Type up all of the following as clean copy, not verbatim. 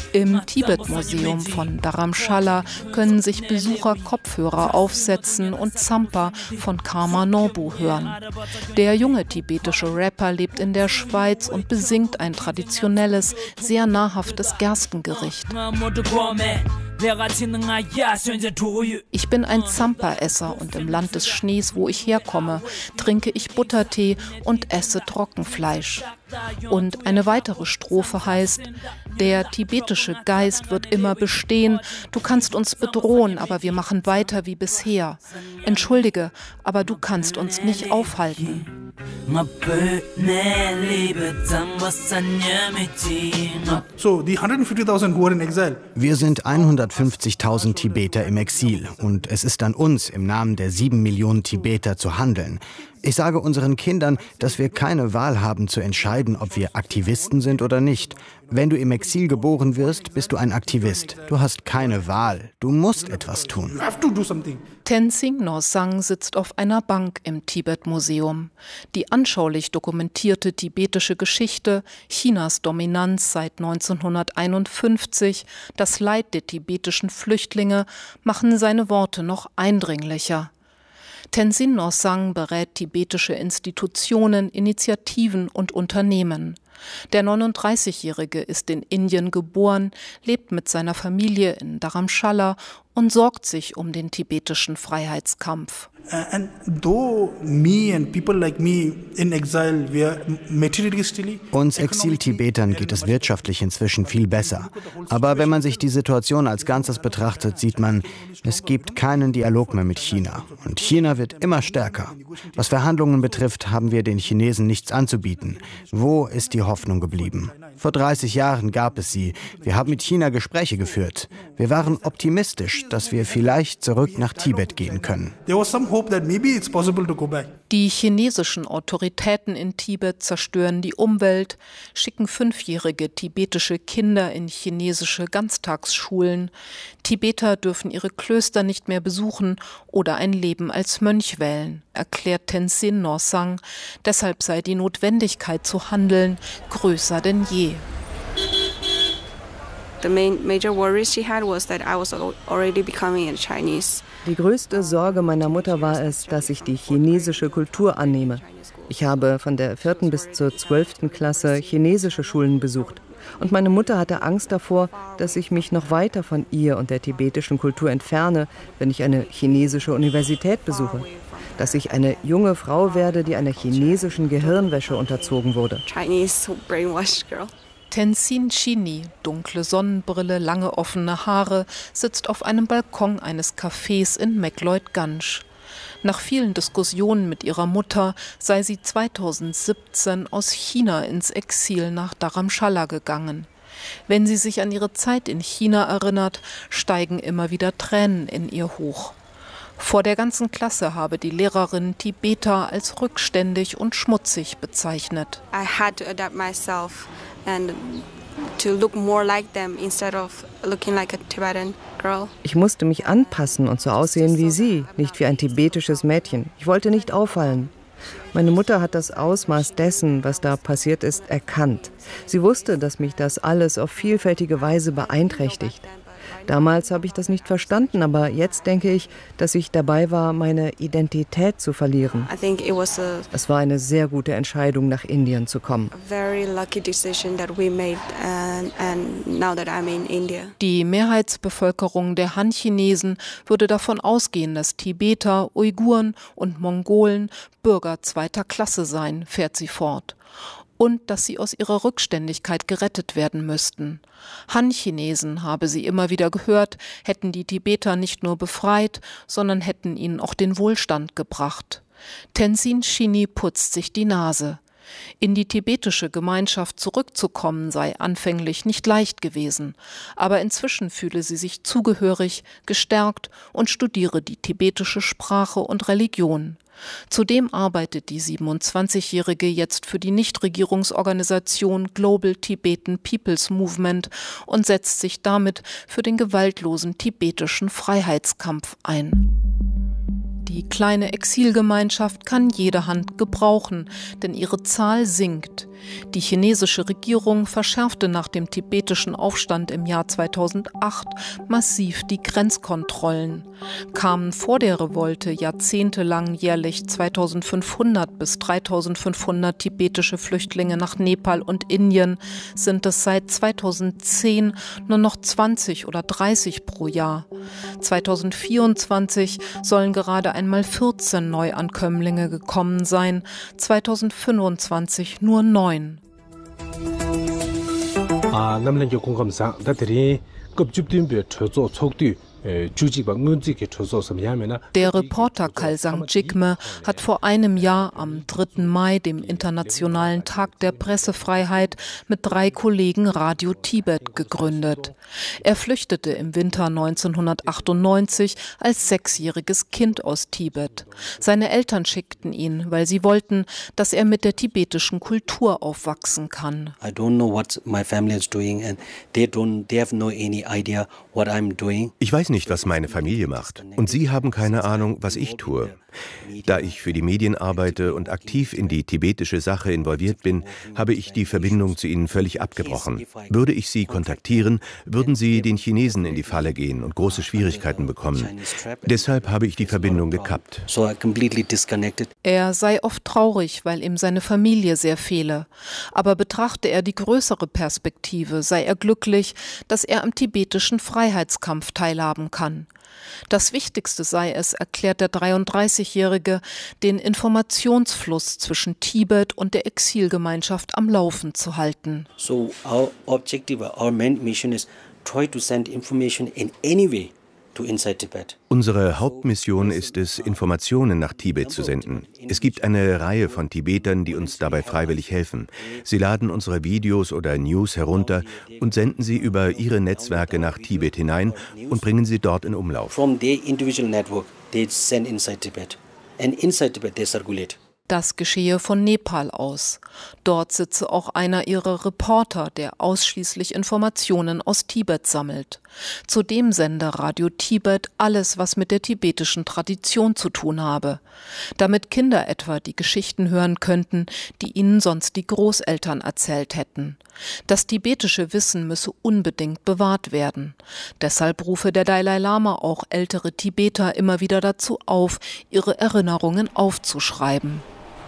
Im Tibet-Museum von Dharamshala können sich Besucher Kopfhörer aufsetzen und Zampa von Karma Norbu hören. Der junge tibetische Rapper lebt in der Schweiz und besingt ein traditionelles, sehr nahrhaftes Gerstengericht. Ich bin ein Zampa-Esser und im Land des Schnees, wo ich herkomme, trinke ich Buttertee und esse Trockenfleisch. Und eine weitere Strophe heißt: Der tibetische Geist wird immer bestehen, du kannst uns bedrohen, aber wir machen weiter wie bisher. Entschuldige, aber du kannst uns nicht aufhalten. So, die 150.000 who are in exile. Wir sind 150.000 Tibeter im Exil und es ist an uns, im Namen der 7 Millionen Tibeter zu handeln. Ich sage unseren Kindern, dass wir keine Wahl haben zu entscheiden, ob wir Aktivisten sind oder nicht. Wenn du im Exil geboren wirst, bist du ein Aktivist. Du hast keine Wahl. Du musst etwas tun. You have to do something. Tenzing Norsang sitzt auf einer Bank im Tibet-Museum. Die anschaulich dokumentierte tibetische Geschichte, Chinas Dominanz seit 1951, das Leid der tibetischen Flüchtlinge machen seine Worte noch eindringlicher. Tenzin Norsang berät tibetische Institutionen, Initiativen und Unternehmen. Der 39-Jährige ist in Indien geboren, lebt mit seiner Familie in Dharamshala und sorgt sich um den tibetischen Freiheitskampf. And though me and people like me in exile, we are materialistically. Uns Exil-Tibetern geht es wirtschaftlich inzwischen viel besser. Aber wenn man sich die Situation als Ganzes betrachtet, sieht man, es gibt keinen Dialog mehr mit China. Und China wird immer stärker. Was Verhandlungen betrifft, haben wir den Chinesen nichts anzubieten. Wo ist die Hoffnung geblieben? Vor 30 Jahren gab es sie. Wir haben mit China Gespräche geführt. Wir waren optimistisch, dass wir vielleicht zurück nach Tibet gehen können. Die chinesischen Autoritäten in Tibet zerstören die Umwelt, schicken 5-jährige tibetische Kinder in chinesische Ganztagsschulen. Tibeter dürfen ihre Klöster nicht mehr besuchen oder ein Leben als Mönch wählen, erklärt Tenzin Norsang. Deshalb sei die Notwendigkeit zu handeln größer denn je. Die größte Sorge meiner Mutter war es, dass ich die chinesische Kultur annehme. Ich habe von der 4. bis zur 12. Klasse chinesische Schulen besucht. Und meine Mutter hatte Angst davor, dass ich mich noch weiter von ihr und der tibetischen Kultur entferne, wenn ich eine chinesische Universität besuche. Dass ich eine junge Frau werde, die einer chinesischen Gehirnwäsche unterzogen wurde. Tenzin Chini, dunkle Sonnenbrille, lange offene Haare, sitzt auf einem Balkon eines Cafés in Mekloit-Ganj. Nach vielen Diskussionen mit ihrer Mutter sei sie 2017 aus China ins Exil nach Dharamshala gegangen. Wenn sie sich an ihre Zeit in China erinnert, steigen immer wieder Tränen in ihr hoch. Vor der ganzen Klasse habe die Lehrerin Tibeter als rückständig und schmutzig bezeichnet. I had to adapt myself and to look more like them instead of looking like a Tibetan girl. Ich musste mich anpassen und so aussehen wie sie, nicht wie ein tibetisches Mädchen. Ich wollte nicht auffallen. Meine Mutter hat das Ausmaß dessen, was da passiert ist, erkannt. Sie wusste, dass mich das alles auf vielfältige Weise beeinträchtigt. Damals habe ich das nicht verstanden, aber jetzt denke ich, dass ich dabei war, meine Identität zu verlieren. Es war eine sehr gute Entscheidung, nach Indien zu kommen. Die Mehrheitsbevölkerung der Han-Chinesen würde davon ausgehen, dass Tibeter, Uiguren und Mongolen Bürger zweiter Klasse seien, fährt sie fort. Und dass sie aus ihrer Rückständigkeit gerettet werden müssten. Han-Chinesen, habe sie immer wieder gehört, hätten die Tibeter nicht nur befreit, sondern hätten ihnen auch den Wohlstand gebracht. Tenzin Chini putzt sich die Nase. In die tibetische Gemeinschaft zurückzukommen sei anfänglich nicht leicht gewesen, aber inzwischen fühle sie sich zugehörig, gestärkt und studiere die tibetische Sprache und Religion. Zudem arbeitet die 27-Jährige jetzt für die Nichtregierungsorganisation Global Tibetan People's Movement und setzt sich damit für den gewaltlosen tibetischen Freiheitskampf ein. Die kleine Exilgemeinschaft kann jede Hand gebrauchen, denn ihre Zahl sinkt. Die chinesische Regierung verschärfte nach dem tibetischen Aufstand im Jahr 2008 massiv die Grenzkontrollen. Kamen vor der Revolte jahrzehntelang jährlich 2500 bis 3500 tibetische Flüchtlinge nach Nepal und Indien, sind es seit 2010 nur noch 20 oder 30 pro Jahr. 2024 sollen gerade einmal 14 Neuankömmlinge gekommen sein, 2025 nur 9. Der Reporter Kalsang Jigme hat vor einem Jahr am 3. Mai, dem Internationalen Tag der Pressefreiheit, mit 3 Kollegen Radio Tibet gegründet. Er flüchtete im Winter 1998 als 6-jähriges Kind aus Tibet. Seine Eltern schickten ihn, weil sie wollten, dass er mit der tibetischen Kultur aufwachsen kann. I don't know what my family is doing and they have no any idea what I'm doing. Ich weiß nicht, was meine Familie macht. Und sie haben keine Ahnung, was ich tue. Da ich für die Medien arbeite und aktiv in die tibetische Sache involviert bin, habe ich die Verbindung zu ihnen völlig abgebrochen. Würde ich sie kontaktieren, würden sie den Chinesen in die Falle gehen und große Schwierigkeiten bekommen. Deshalb habe ich die Verbindung gekappt. Er sei oft traurig, weil ihm seine Familie sehr fehle. Aber betrachte er die größere Perspektive, sei er glücklich, dass er am tibetischen Freiheitskampf teilhaben kann. Das Wichtigste sei es, erklärt der 33-Jährige, den Informationsfluss zwischen Tibet und der Exilgemeinschaft am Laufen zu halten. So our objective, our main mission is try to send information in any way to inside Tibet. Unsere Hauptmission ist es, Informationen nach Tibet zu senden. Es gibt eine Reihe von Tibetern, die uns dabei freiwillig helfen. Sie laden unsere Videos oder News herunter und senden sie über ihre Netzwerke nach Tibet hinein und bringen sie dort in Umlauf. From their individual network, they send inside Tibet. And inside Tibet they circulate. Das geschehe von Nepal aus. Dort sitze auch einer ihrer Reporter, der ausschließlich Informationen aus Tibet sammelt. Zudem sende Radio Tibet alles, was mit der tibetischen Tradition zu tun habe. Damit Kinder etwa die Geschichten hören könnten, die ihnen sonst die Großeltern erzählt hätten. Das tibetische Wissen müsse unbedingt bewahrt werden. Deshalb rufe der Dalai Lama auch ältere Tibeter immer wieder dazu auf, ihre Erinnerungen aufzuschreiben.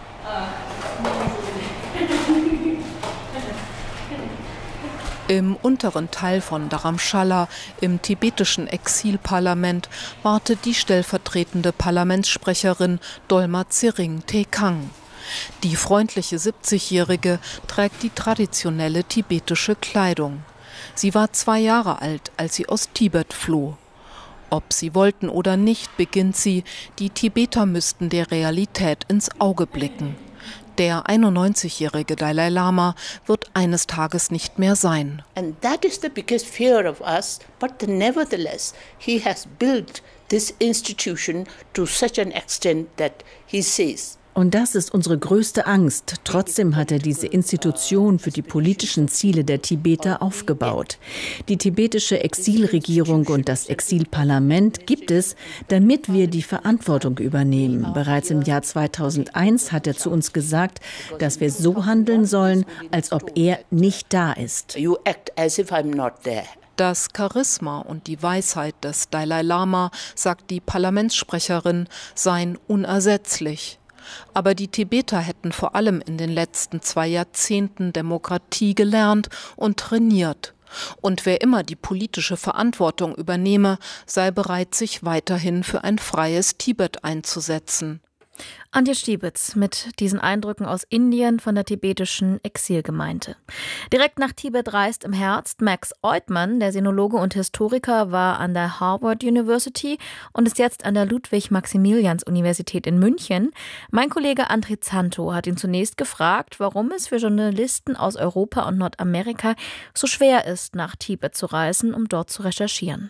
Im unteren Teil von Dharamshala, im tibetischen Exilparlament, wartet die stellvertretende Parlamentssprecherin Dolma Tsering Tekang. Die freundliche 70-Jährige trägt die traditionelle tibetische Kleidung. Sie war 2 Jahre alt, als sie aus Tibet floh. Ob sie wollten oder nicht, beginnt sie, die Tibeter müssten der Realität ins Auge blicken. Der 91-jährige Dalai Lama wird eines Tages nicht mehr sein. And that is the biggest fear of us, but nevertheless he has built this institution to such an extent that he says. Und das ist unsere größte Angst. Trotzdem hat er diese Institution für die politischen Ziele der Tibeter aufgebaut. Die tibetische Exilregierung und das Exilparlament gibt es, damit wir die Verantwortung übernehmen. Bereits im Jahr 2001 hat er zu uns gesagt, dass wir so handeln sollen, als ob er nicht da ist. You act as if I'm not there. Das Charisma und die Weisheit des Dalai Lama, sagt die Parlamentssprecherin, seien unersetzlich. Aber die Tibeter hätten vor allem in den letzten 2 Jahrzehnten Demokratie gelernt und trainiert. Und wer immer die politische Verantwortung übernehme, sei bereit, sich weiterhin für ein freies Tibet einzusetzen. Antje Stiebitz mit diesen Eindrücken aus Indien von der tibetischen Exilgemeinde. Direkt nach Tibet reist im Herbst Max Oidman, der Sinologe und Historiker, war an der Harvard University und ist jetzt an der Ludwig-Maximilians-Universität in München. Mein Kollege André Zanto hat ihn zunächst gefragt, warum es für Journalisten aus Europa und Nordamerika so schwer ist, nach Tibet zu reisen, um dort zu recherchieren.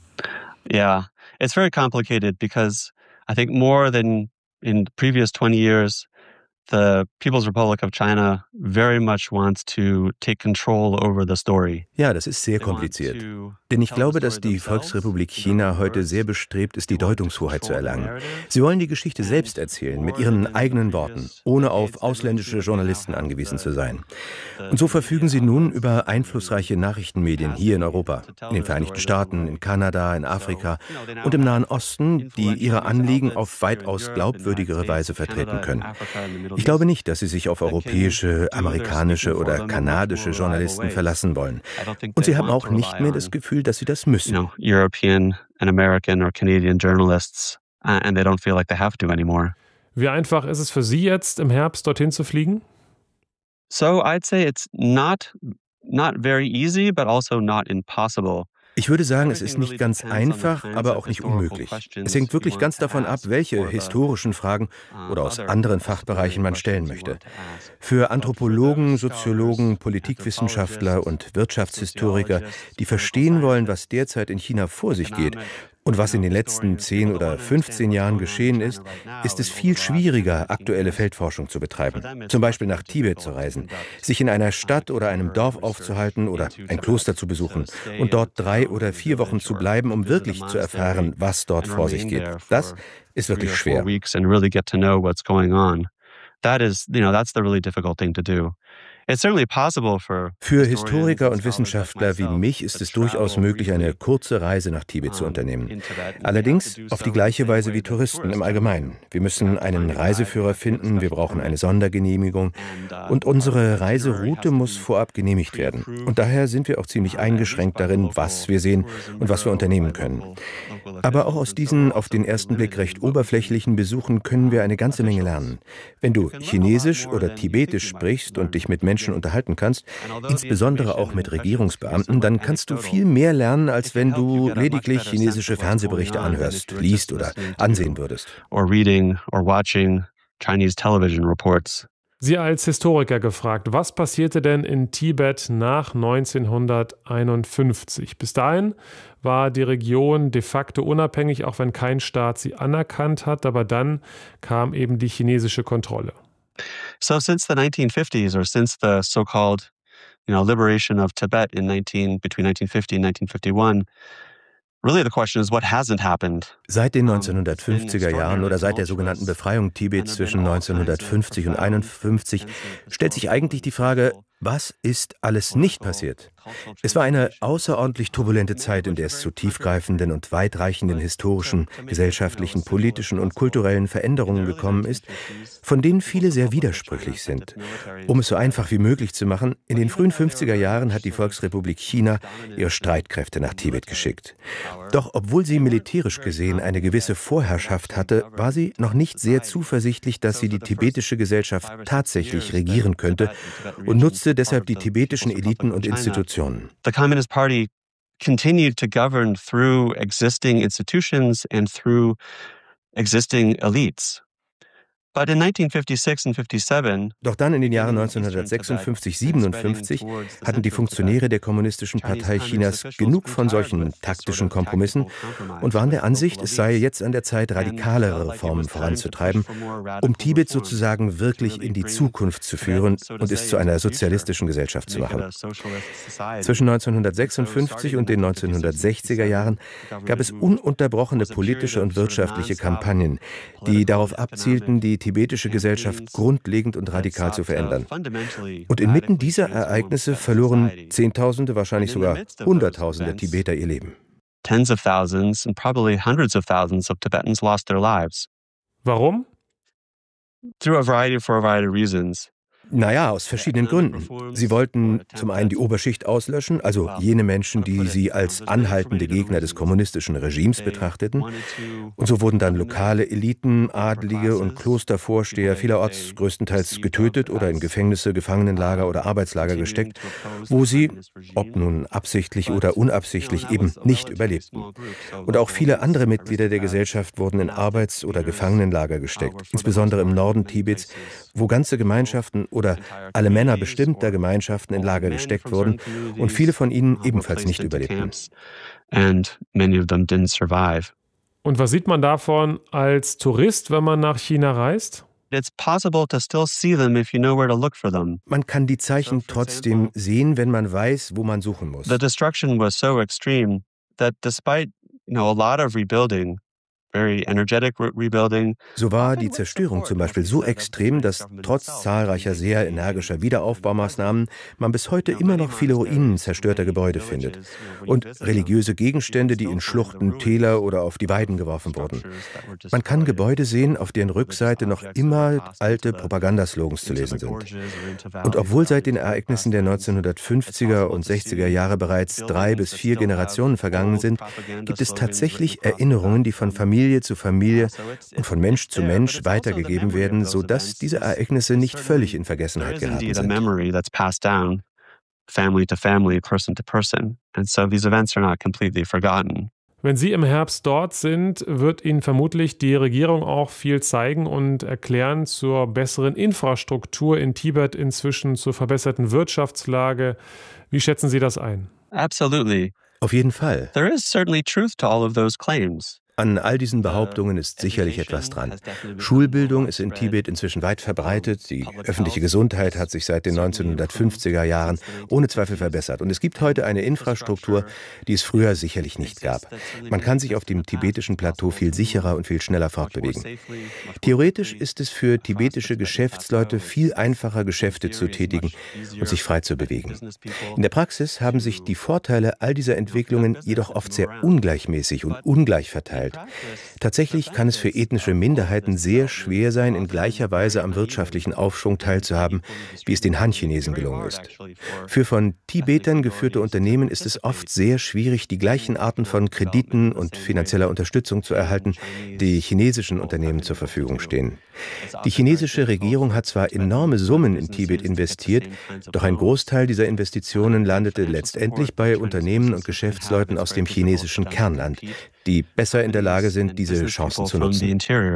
Yeah, it's very complicated because I think more than in the previous 20 years, the People's Republic of China very much wants to take control over the story. Ja, das ist sehr kompliziert. Denn ich glaube, dass die Volksrepublik China heute sehr bestrebt ist, die Deutungshoheit zu erlangen. Sie wollen die Geschichte selbst erzählen, mit ihren eigenen Worten, ohne auf ausländische Journalisten angewiesen zu sein. Und so verfügen sie nun über einflussreiche Nachrichtenmedien hier in Europa, in den Vereinigten Staaten, in Kanada, in Afrika und im Nahen Osten, die ihre Anliegen auf weitaus glaubwürdigere Weise vertreten können. Ich glaube nicht, dass sie sich auf europäische, amerikanische oder kanadische Journalisten verlassen wollen. Und sie haben auch nicht mehr das Gefühl, dass sie das müssen. European and American or Canadian journalists, and they don't feel like they have to anymore. Wie einfach ist es für Sie jetzt, im Herbst dorthin zu fliegen? So I'd say it's not very easy, but also not impossible. Ich würde sagen, es ist nicht ganz einfach, aber auch nicht unmöglich. Es hängt wirklich ganz davon ab, welche historischen Fragen oder aus anderen Fachbereichen man stellen möchte. Für Anthropologen, Soziologen, Politikwissenschaftler und Wirtschaftshistoriker, die verstehen wollen, was derzeit in China vor sich geht und was in den letzten 10 oder 15 Jahren geschehen ist, ist es viel schwieriger, aktuelle Feldforschung zu betreiben. Zum Beispiel nach Tibet zu reisen, sich in einer Stadt oder einem Dorf aufzuhalten oder ein Kloster zu besuchen und dort 3 oder 4 Wochen zu bleiben, um wirklich zu erfahren, was dort vor sich geht. Das ist wirklich schwer. That's the really difficult thing to do. Für Historiker und Wissenschaftler wie mich ist es durchaus möglich, eine kurze Reise nach Tibet zu unternehmen. Allerdings auf die gleiche Weise wie Touristen im Allgemeinen. Wir müssen einen Reiseführer finden, wir brauchen eine Sondergenehmigung und unsere Reiseroute muss vorab genehmigt werden. Und daher sind wir auch ziemlich eingeschränkt darin, was wir sehen und was wir unternehmen können. Aber auch aus diesen auf den ersten Blick recht oberflächlichen Besuchen können wir eine ganze Menge lernen. Wenn du Chinesisch oder Tibetisch sprichst und dich mit Menschen unterhalten kannst, insbesondere auch mit Regierungsbeamten, dann kannst du viel mehr lernen, als wenn du lediglich chinesische Fernsehberichte anhörst, liest oder ansehen würdest. Sie als Historiker gefragt, was passierte denn in Tibet nach 1951? Bis dahin war die Region de facto unabhängig, auch wenn kein Staat sie anerkannt hat, aber dann kam eben die chinesische Kontrolle. So since the 1950s, or since the so-called, liberation of Tibet between 1950 and 1951, really the question is, what hasn't happened? Seit den 1950er Jahren oder seit der sogenannten Befreiung Tibets zwischen 1950 und 1951 stellt sich eigentlich die Frage, was ist alles nicht passiert? Es war eine außerordentlich turbulente Zeit, in der es zu tiefgreifenden und weitreichenden historischen, gesellschaftlichen, politischen und kulturellen Veränderungen gekommen ist, von denen viele sehr widersprüchlich sind. Um es so einfach wie möglich zu machen, in den frühen 50er Jahren hat die Volksrepublik China ihre Streitkräfte nach Tibet geschickt. Doch obwohl sie militärisch gesehen eine gewisse Vorherrschaft hatte, war sie noch nicht sehr zuversichtlich, dass sie die tibetische Gesellschaft tatsächlich regieren könnte und nutzte deshalb die tibetischen Eliten und Institutionen. The Communist Party continued to govern through existing institutions and through existing elites. But in 1956 and 57, Doch dann in den Jahren 1956, 57 hatten die Funktionäre der Kommunistischen Partei Chinas genug von solchen taktischen Kompromissen und waren der Ansicht, es sei jetzt an der Zeit, radikalere Reformen voranzutreiben, um Tibet sozusagen wirklich in die Zukunft zu führen und es zu einer sozialistischen Gesellschaft zu machen. Zwischen 1956 und den 1960er Jahren gab es ununterbrochene politische und wirtschaftliche Kampagnen, die darauf abzielten, die tibetische Gesellschaft grundlegend und radikal zu verändern. Und inmitten dieser Ereignisse verloren Zehntausende, wahrscheinlich sogar Hunderttausende Tibeter ihr Leben. Tens of thousands and probably hundreds of thousands of Tibetans lost their lives. Warum? For a variety of reasons. Naja, aus verschiedenen Gründen. Sie wollten zum einen die Oberschicht auslöschen, also jene Menschen, die sie als anhaltende Gegner des kommunistischen Regimes betrachteten. Und so wurden dann lokale Eliten, Adlige und Klostervorsteher vielerorts größtenteils getötet oder in Gefängnisse, Gefangenenlager oder Arbeitslager gesteckt, wo sie, ob nun absichtlich oder unabsichtlich, eben nicht überlebten. Und auch viele andere Mitglieder der Gesellschaft wurden in Arbeits- oder Gefangenenlager gesteckt, insbesondere im Norden Tibets, wo ganze Gemeinschaften oder alle Männer bestimmter Gemeinschaften in Lager gesteckt wurden und viele von ihnen ebenfalls nicht überlebten. Und was sieht man davon als Tourist, wenn man nach China reist? Man kann die Zeichen trotzdem sehen, wenn man weiß, wo man suchen muss. The destruction was so extreme that despite, a lot of rebuilding, very energetic rebuilding. So war die Zerstörung zum Beispiel so extrem, dass trotz zahlreicher sehr energischer Wiederaufbaumaßnahmen man bis heute immer noch viele Ruinen zerstörter Gebäude findet und religiöse Gegenstände, die in Schluchten, Täler oder auf die Weiden geworfen wurden. Man kann Gebäude sehen, auf deren Rückseite noch immer alte Propagandaslogans zu lesen sind. Und obwohl seit den Ereignissen der 1950er und 60er Jahre bereits 3 bis 4 Generationen vergangen sind, gibt es tatsächlich Erinnerungen, die von Familie zu Familie und von Mensch zu Mensch weitergegeben werden, sodass diese Ereignisse nicht völlig in Vergessenheit geraten sind. Family to family, person to person. And so these events are not completely forgotten. Wenn Sie im Herbst dort sind, wird Ihnen vermutlich die Regierung auch viel zeigen und erklären zur besseren Infrastruktur in Tibet inzwischen, zur verbesserten Wirtschaftslage. Wie schätzen Sie das ein? Absolutely. Auf jeden Fall. There is certainly truth to all of those claims. An all diesen Behauptungen ist sicherlich etwas dran. Schulbildung ist in Tibet inzwischen weit verbreitet. Die öffentliche Gesundheit hat sich seit den 1950er Jahren ohne Zweifel verbessert. Und es gibt heute eine Infrastruktur, die es früher sicherlich nicht gab. Man kann sich auf dem tibetischen Plateau viel sicherer und viel schneller fortbewegen. Theoretisch ist es für tibetische Geschäftsleute viel einfacher, Geschäfte zu tätigen und sich frei zu bewegen. In der Praxis haben sich die Vorteile all dieser Entwicklungen jedoch oft sehr ungleichmäßig und ungleich verteilt. Tatsächlich kann es für ethnische Minderheiten sehr schwer sein, in gleicher Weise am wirtschaftlichen Aufschwung teilzuhaben, wie es den Han-Chinesen gelungen ist. Für von Tibetern geführte Unternehmen ist es oft sehr schwierig, die gleichen Arten von Krediten und finanzieller Unterstützung zu erhalten, die chinesischen Unternehmen zur Verfügung stehen. Die chinesische Regierung hat zwar enorme Summen in Tibet investiert, doch ein Großteil dieser Investitionen landete letztendlich bei Unternehmen und Geschäftsleuten aus dem chinesischen Kernland, die besser in der Lage sind, diese Chancen zu nutzen.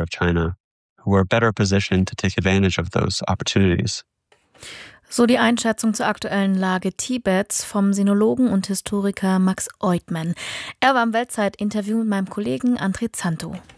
So die Einschätzung zur aktuellen Lage Tibets vom Sinologen und Historiker Max Oidman. Er war im Weltzeit-Interview mit meinem Kollegen André Zanto.